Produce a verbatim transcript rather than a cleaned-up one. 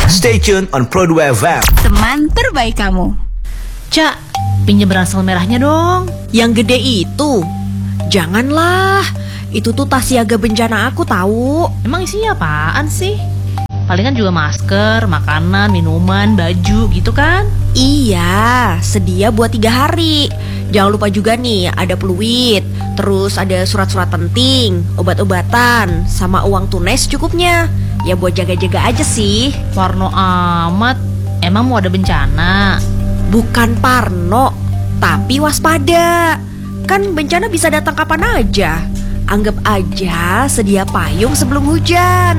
Stay tuned on Pro dua F M. Teman terbaik kamu. Cak, pinjam ransel merahnya dong. Yang gede itu? Janganlah. Itu tuh tas siaga bencana aku tahu. Emang isinya apaan sih? Palingan juga masker, makanan, minuman, baju gitu kan? Iya, sedia buat tiga hari. Jangan lupa juga nih, ada peluit. Terus ada surat-surat penting, obat-obatan, sama uang tunai secukupnya. Ya buat jaga-jaga aja sih. Parno amat. Emang mau ada bencana? Bukan parno, tapi waspada. Kan bencana bisa datang kapan aja. Anggap aja sedia payung sebelum hujan.